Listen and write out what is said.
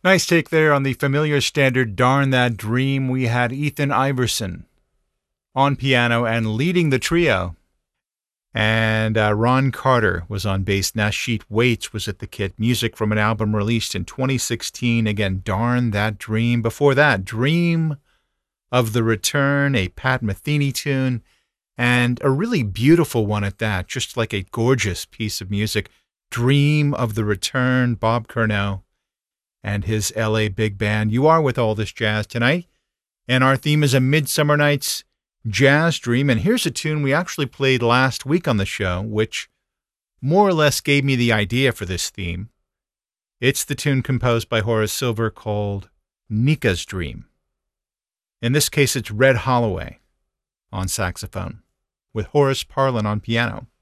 Nice take there on the familiar standard Darn That Dream. We had Ethan Iverson on piano and leading the trio. And Ron Carter was on bass. Nasheet Waits was at the kit. Music from an album released in 2016. Again, Darn That Dream. Before that, Dream of the Return, a Pat Metheny tune, and a really beautiful one at that, just like a gorgeous piece of music. Dream of the Return, Bob Curnow and his LA Big Band. You are with All This Jazz tonight, and our theme is A Midsummer Night's Jazz Dream. And here's a tune we actually played last week on the show, which more or less gave me the idea for this theme. It's the tune composed by Horace Silver called Nika's Dream. In this case, it's Red Holloway on saxophone, with Horace Parlan on piano.